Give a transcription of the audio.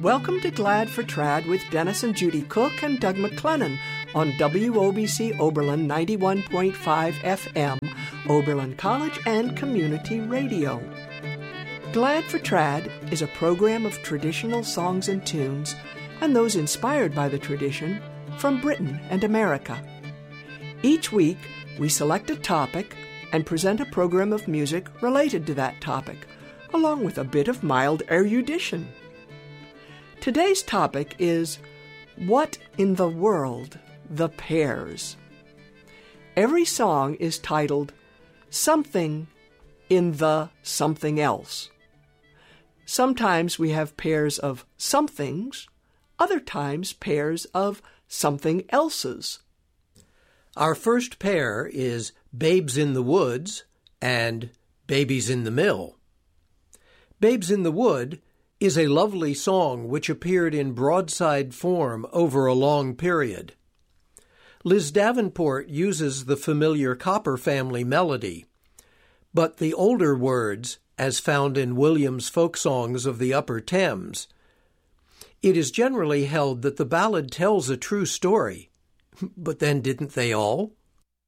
Welcome to Glad for Trad with Dennis and Judy Cook and Doug McLennan on WOBC Oberlin 91.5 FM, Oberlin College and Community Radio. Glad for Trad is a program of traditional songs and tunes, and those inspired by the tradition, from Britain and America. Each week, we select a topic and present a program of music related to that topic, along with a bit of mild erudition. Today's topic is, What in the World, the Pears? Every song is titled, Something in the Something Else. Sometimes we have pairs of somethings, other times pairs of something else's. Our first pair is Babes in the Woods and Babies in the Mill. Babes in the Wood is a lovely song which appeared in broadside form over a long period. Liz Davenport uses the familiar Copper Family melody, but the older words, as found in Williams' folk songs of the Upper Thames. It is generally held that the ballad tells a true story, but then didn't they all?